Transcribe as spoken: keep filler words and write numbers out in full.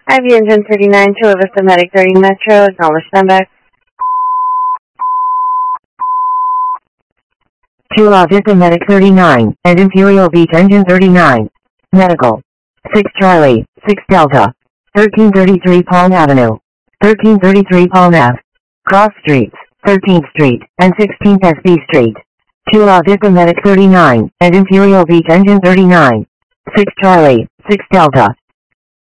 I V Engine thirty-nine, Chula Vista Medic thirty Metro, acknowledge standby. Chula Vista Medic thirty-nine, and Imperial Beach Engine thirty-nine. Medical. six Charlie, six Delta. thirteen thirty-three Palm Avenue. thirteen thirty-three Palm Ave. Cross Streets, thirteenth Street, and sixteenth S B Street. Chula Vista Medic thirty-nine, and Imperial Beach Engine thirty-nine. six Charlie, six Delta.